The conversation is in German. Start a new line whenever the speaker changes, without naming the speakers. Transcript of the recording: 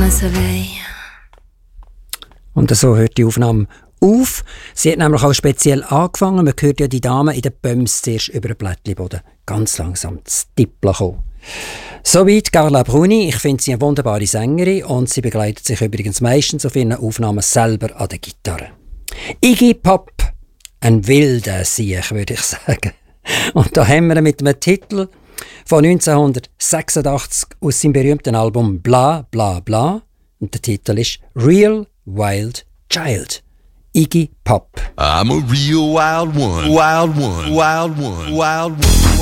miles away.
Und so hört die Aufnahme auf. Sie hat nämlich auch speziell angefangen. Man hört ja die Dame in den Böms zuerst über den Blättchenboden ganz langsam zu tippeln kommen. Soweit Carla Bruni. Ich finde sie eine wunderbare Sängerin und sie begleitet sich übrigens meistens auf ihren Aufnahmen selber an der Gitarre. Iggy Pop, ein wilder Sieg, würde ich sagen. Und da haben wir mit einem Titel von 1986 aus seinem berühmten Album Bla Bla Bla. Und der Titel ist Real Wild Child. Iggy Pop.
I'm a real wild one, wild one, wild one, wild one.